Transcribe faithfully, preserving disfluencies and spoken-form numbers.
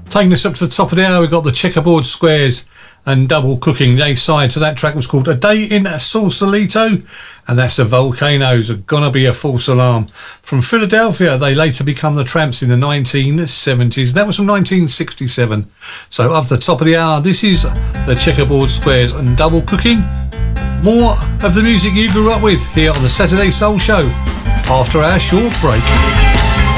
Taking us up to the top of the hour, we've got the Checkerboard Squares and Double Cooking. The A-side to that track was called A Day in Sausalito, and that's the Volcanoes, Gonna Be a False Alarm. From Philadelphia, they later become the Tramps in the nineteen seventies. That was from nineteen sixty-seven. So up the top of the hour, this is the Checkerboard Squares and Double Cooking. More of the music you grew up with here on the Saturday Soul Show after our short break.